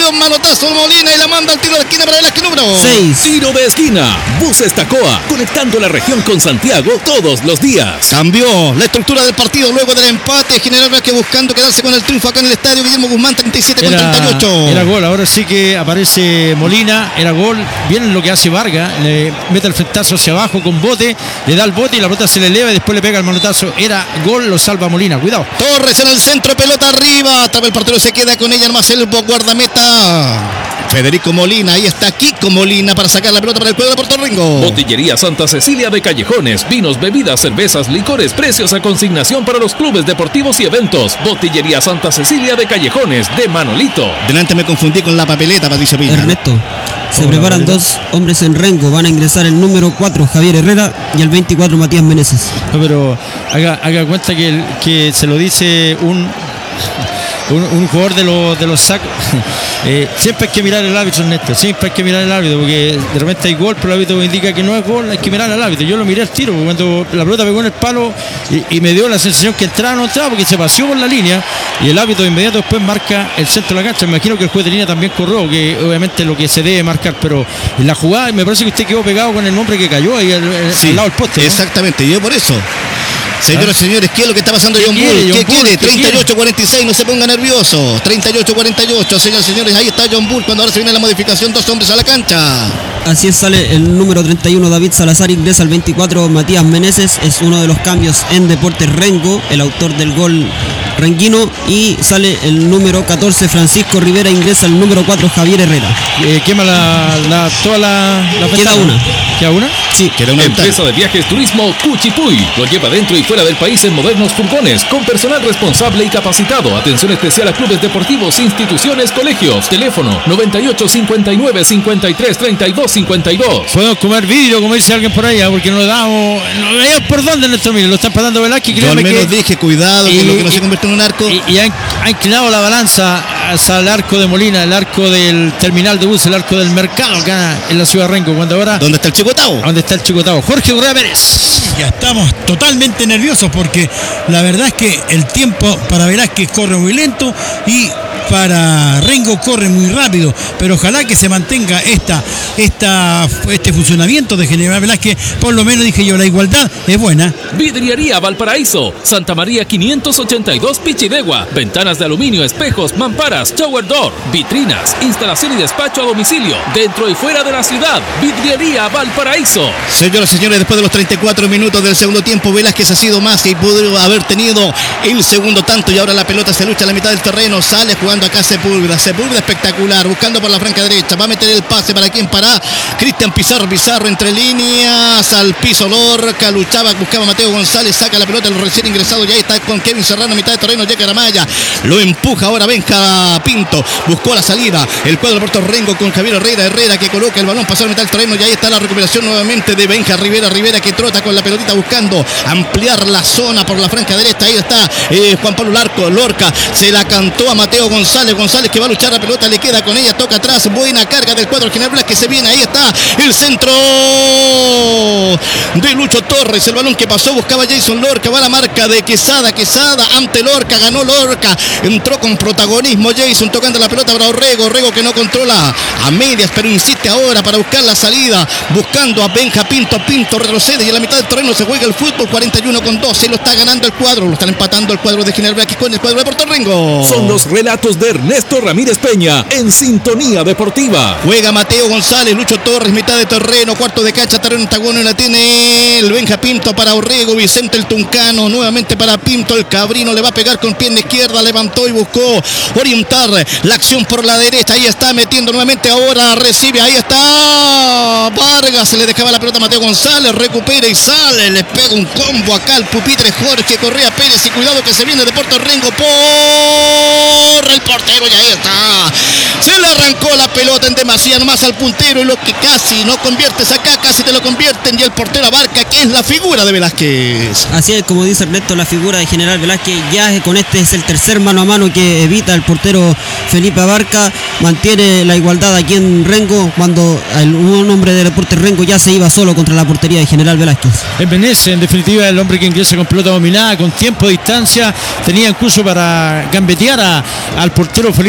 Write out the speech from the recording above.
dio un manotazo a Molina y la manda al tiro de esquina para Velázquez, número 6. Tiro de esquina. Buses Tacoa, conectando la región con Santiago todos los días. Cambió la estructura del partido luego del empate. General Velázquez buscando quedarse con el triunfo acá en el estadio Guillermo Guzmán, 37 con 38. Era gol, ahora sí que aparece Molina, era gol. Bien lo que hace Vargas, le mete el frentazo hacia abajo con bote, le da el bote y la pelota se le eleva y después le pega el manotazo. Era gol, lo salva Molina, cuidado. Torres en el centro, pelota arriba. Traba el portero, se queda con ella nomás el guardameta Federico Molina. Ahí está Kiko Molina para sacar la pelota para el cuadro de Puerto Rico. Botillería Santa Cecilia de Callejones. Vinos, bebidas, cervezas, licores, precios a consignación para los clubes deportivos y eventos. Botillería Santa Cecilia de Callejones, de Manolito. Delante me confundí con la papeleta, Patricio Pina. Ernesto, se preparan dos hombres en Rengo. Van a ingresar el número 4, Javier Herrera, y el 24, Matías Meneses. No, pero haga cuenta que se lo dice un jugador de los sacos. Siempre hay que mirar el árbitro, Ernesto. Siempre hay que mirar el árbitro, porque de repente hay gol, pero el árbitro indica que no es gol. Hay que mirar al árbitro. Yo lo miré al tiro, porque cuando la pelota pegó en el palo y me dio la sensación que entraba o no entraba, porque se paseó por la línea y el árbitro de inmediato después marca el centro de la cancha. Me imagino que el juez de línea también corrió, que obviamente lo que se debe marcar, pero en la jugada me parece que usted quedó pegado con el hombre que cayó ahí al lado del poste, ¿no? Exactamente, yo por eso. Señoras y señores, ¿qué es lo que está pasando John Bull? ¿Qué quiere? 38-46, no se ponga nervioso. 38-48, señoras y señores, ahí está John Bull cuando ahora se viene la modificación, dos hombres a la cancha. Así es, sale el número 31, David Salazar, ingresa al 24, Matías Meneses, es uno de los cambios en Deportes Rengo, el autor del gol renguino, y sale el número 14, Francisco Rivera, ingresa el número 4, Javier Herrera. Quema toda la Queda una. ¿Queda una? Sí. Queda una. Empresa de viajes turismo Cuchipuy. Lo lleva dentro y fuera del país en modernos furgones, con personal responsable y capacitado. Atención especial a clubes deportivos, instituciones, colegios. Teléfono 98 59 53 32 52. Podemos comer vidrio, como dice alguien por allá, porque no veamos por dónde nuestro mire, lo está pasando Velázquez. Yo al menos dije, cuidado, que lo que no se convierte en un arco. Y ha inclinado la balanza hacia el arco de Molina, el arco del terminal de bus, el arco del mercado acá en la ciudad de Rengo. Cuando ahora, ¿dónde está el Chicotao? ¿Dónde está el Chicotao? Jorge Correa Pérez. Ya estamos totalmente nerviosos porque la verdad es que el tiempo para Velázquez corre muy lento y para Rengo corre muy rápido, pero ojalá que se mantenga este funcionamiento de General Velázquez. Por lo menos, dije yo, la igualdad es buena. Vidriería Valparaíso, Santa María 582 Pichidegua. Ventanas de aluminio, espejos, mamparas, shower door, vitrinas, instalación y despacho a domicilio, dentro y fuera de la ciudad. Vidriería Valparaíso. Señoras y señores, después de los 34 minutos del segundo tiempo, Velázquez ha sido más y pudo haber tenido el segundo tanto, y ahora la pelota se lucha a la mitad del terreno, sale jugando acá Sepúlveda espectacular, buscando por la franca derecha, va a meter el pase para quien, para Cristian Pizarro entre líneas, al piso Lorca, luchaba, buscaba Mateo González, saca la pelota, el recién ingresado, ya está con Kevin Serrano a mitad de terreno, llega Aramaya, lo empuja ahora Benja Pinto, buscó la salida, el cuadro de Puerto Rengo con Javier Herrera que coloca el balón pasado a mitad del terreno, y ahí está la recuperación nuevamente de Benja Rivera que trota con la pelotita buscando ampliar la zona por la franca derecha, ahí está Juan Pablo Lorca, se la cantó a Mateo González que va a luchar la pelota, le queda con ella, toca atrás, buena carga del cuadro General Velázquez, se viene, ahí está el centro de Lucho Torres, el balón que pasó, buscaba Jason Lorca, va a la marca de Quesada ante Lorca, ganó Lorca, entró con protagonismo Jason, tocando la pelota para Orrego que no controla a medias, pero insiste ahora para buscar la salida, buscando a Benja Pinto retrocede y en la mitad del terreno se juega el fútbol, 41-12, lo está ganando el cuadro, lo están empatando el cuadro de General Velázquez con el cuadro de Puerto Rengo. Son los relatos de Ernesto Ramírez Peña en Sintonía Deportiva. Juega Mateo González, Lucho Torres, mitad de terreno, cuarto de cancha, terreno antagonista, la tiene el Benja Pinto para Orrego, Vicente el Tuncano, nuevamente para Pinto, el Cabrino le va a pegar con pierna izquierda, levantó y buscó orientar la acción por la derecha, ahí está metiendo nuevamente, ahora recibe, ahí está Vargas, se le dejaba la pelota a Mateo González, recupera y sale, le pega un combo acá al pupitre Jorge Correa Pérez, y cuidado que se viene de Puerto Rengo por el portero, y ahí está, se le arrancó la pelota en demasía nomás al puntero, y lo que casi no conviertes acá, casi te lo convierten, y el portero abarca, que es la figura de Velázquez. Así es, como dice Ernesto, la figura de General Velázquez, ya con este es el tercer mano a mano que evita el portero Felipe Abarca, mantiene la igualdad aquí en Rengo, cuando un hombre del Deportes Rengo ya se iba solo contra la portería de General Velázquez. En Meneses, en definitiva, el hombre que ingresa con pelota dominada, con tiempo de distancia, tenía incluso para gambetear al portero Felipe